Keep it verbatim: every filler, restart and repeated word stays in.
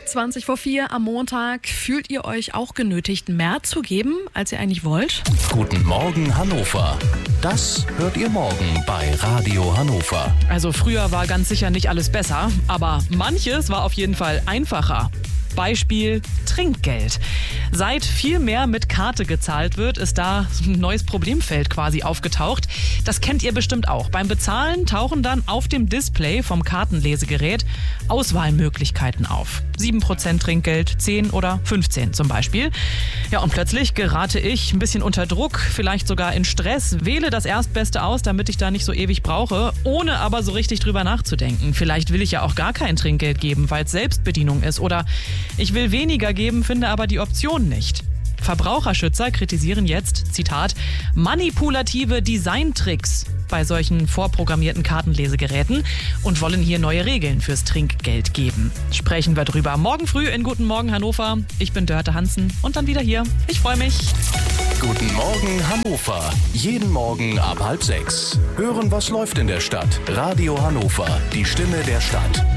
zwanzig vor vier am Montag. Fühlt ihr euch auch genötigt, mehr zu geben, als ihr eigentlich wollt? Guten Morgen Hannover. Das hört ihr morgen bei Radio Hannover. Also früher war ganz sicher nicht alles besser, aber manches war auf jeden Fall einfacher. Beispiel Trinkgeld. Seit viel mehr mit Karte gezahlt wird, ist da ein neues Problemfeld quasi aufgetaucht. Das kennt ihr bestimmt auch. Beim Bezahlen tauchen dann auf dem Display vom Kartenlesegerät Auswahlmöglichkeiten auf. sieben Prozent Trinkgeld, zehn oder fünfzehn zum Beispiel. Ja, und plötzlich gerate ich ein bisschen unter Druck, vielleicht sogar in Stress, wähle das Erstbeste aus, damit ich da nicht so ewig brauche, ohne aber so richtig drüber nachzudenken. Vielleicht will ich ja auch gar kein Trinkgeld geben, weil es Selbstbedienung ist, oder ich will weniger geben, finde aber die Option nicht. Verbraucherschützer kritisieren jetzt, Zitat, manipulative Designtricks bei solchen vorprogrammierten Kartenlesegeräten und wollen hier neue Regeln fürs Trinkgeld geben. Sprechen wir drüber morgen früh in Guten Morgen Hannover. Ich bin Dörte Hansen und dann wieder hier. Ich freue mich. Guten Morgen Hannover. Jeden Morgen ab halb sechs. Hören, was läuft in der Stadt. Radio Hannover, die Stimme der Stadt.